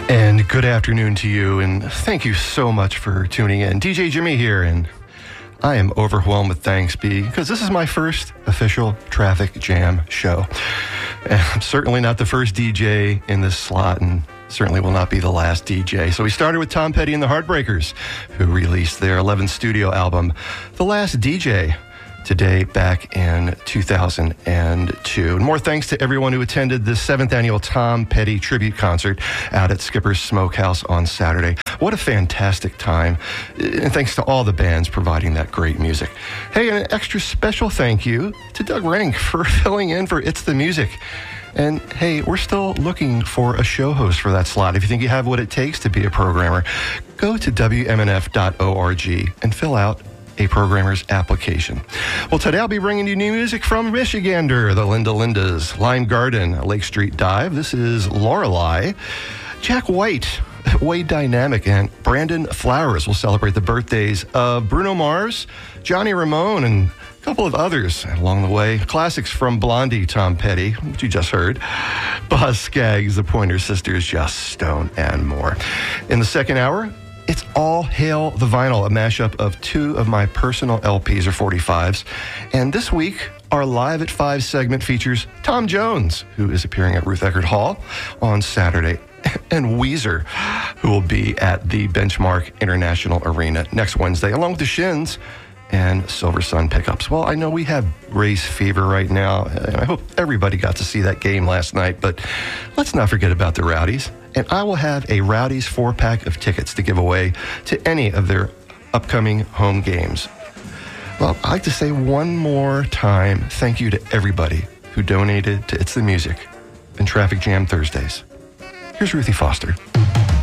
And good afternoon to you, and thank you so much for tuning in. DJ Jimmy here, and I am overwhelmed with thanks because this is my first official Traffic Jam show. And I'm certainly not the first DJ in this slot, and certainly will not be the last DJ. So we started with Tom Petty and the Heartbreakers, who released their 11th studio album, The Last DJ, today back in 2002. And more thanks to everyone who attended the 7th annual Tom Petty tribute concert out at Skipper's Smokehouse on Saturday. What a fantastic time. And thanks to all the bands providing that great music. Hey, and an extra special thank you to Doug Rank for filling in for It's the Music. And hey, we're still looking for a show host for that slot. If you think you have what it takes to be a programmer, go to WMNF.org and fill out a programmer's application. Well, today I'll be bringing you new music from Michigander, the Linda Lindas, Lime Garden, Lake Street Dive. This is Lorelei. Jack White, Wade Dynamic, and Brandon Flowers will celebrate the birthdays of Bruno Mars, Johnny Ramone, and a couple of others along the way. Classics from Blondie, Tom Petty, which you just heard, Boz Scaggs, the Pointer Sisters, Just Stone, and more. In the second hour, it's All Hail the Vinyl, a mashup of two of my personal LPs or 45s. And this week, our Live at 5 segment features Tom Jones, who is appearing at Ruth Eckerd Hall on Saturday, and Weezer, who will be at the Benchmark International Arena next Wednesday, along with the Shins and Silver Sun Pickups. Well, I know we have race fever right now, and I hope everybody got to see that game last night, but let's not forget about the Rowdies. And I will have a Rowdies 4-pack of tickets to give away to any of their upcoming home games. Well, I'd like to say one more time, thank you to everybody who donated to It's the Music and Traffic Jam Thursdays. Here's Ruthie Foster.